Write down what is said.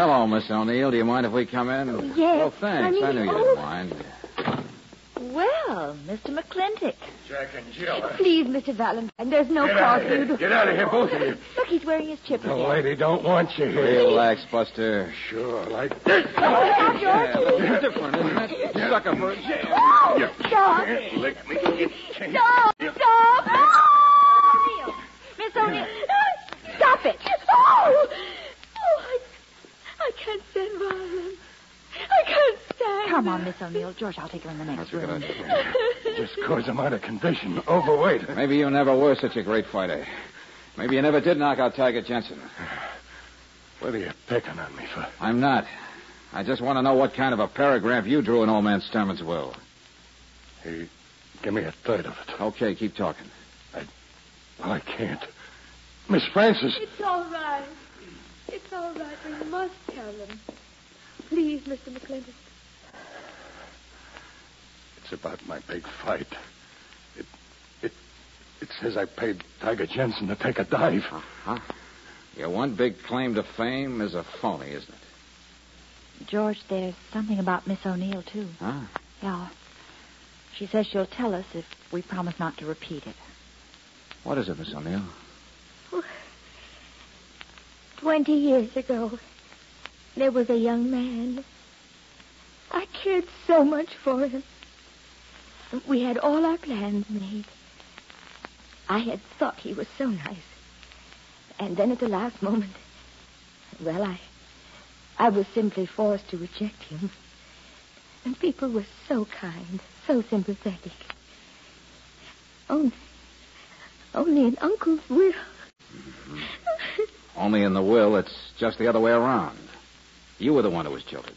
Hello, Miss O'Neill. Do you mind if we come in? Yes. Well, thanks. I knew you didn't mind. Well, Mr. McClintock. Jack and Jill. Please, Mr. Valentine, there's no cause for you to... Get out of here, both of you. Look, he's wearing his chip The again. lady don't want you here. Relax, Buster. Sure, like this. Yeah, that's different, isn't it? Sucker for a jail. Oh, stop! Lick me. You can't. Stop! Stop! Oh! Miss O'Neill. Stop it! Oh! I can't stand violence. I can't stand. Come on, Miss O'Neill. George, I'll take her in the next That's a room. good idea. Just because I'm out of condition, overweight. Maybe you never were such a great fighter. Maybe you never did knock out Tiger Jensen. What are you picking on me for? I'm not. I just want to know what kind of a paragraph you drew in old man Sturman's will. Hey, give me a third of it. Okay, keep talking. I can't. Miss Francis. It's all right. It's all right. We must tell them. Please, Mr. McClintock. It's about my big fight. It says I paid Tiger Jensen to take a dive. Uh-huh. Your one big claim to fame is a phony, isn't it? George, there's something about Miss O'Neill, too. Huh? Yeah. She says she'll tell us if we promise not to repeat it. What is it, Miss O'Neill? 20 years ago, there was a young man. I cared so much for him. We had all our plans made. I had thought he was so nice. And then at the last moment, well, I was simply forced to reject him. And people were so kind, so sympathetic. Only in Uncle's will. Mm-hmm. Only in the will, it's just the other way around. You were the one who was jilted.